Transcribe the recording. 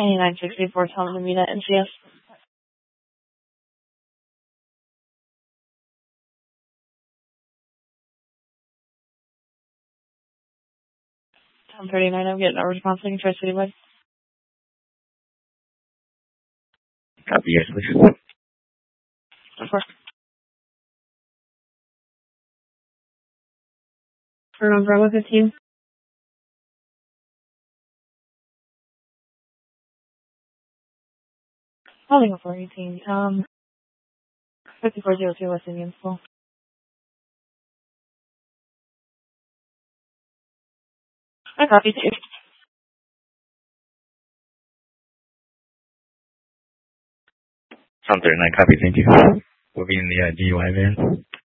2964 Tom Lamina NCS. Tom 39, I'm getting a response looking for Citywide. Copy, yes, please. Of course. For Bravo 15. Holding up for 18. 5402 West Indian School. I copy too. Tom 39, copy, thank you. We'll be in the GUI van.